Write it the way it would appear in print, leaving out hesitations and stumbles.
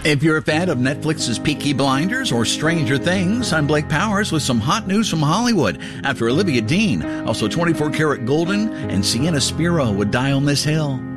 If you're a fan of Netflix's Peaky Blinders or Stranger Things, I'm Blake Powers with some hot news from Hollywood after Olivia Dean, also 24 Karat Golden, and Sienna Spiro would die on this hill.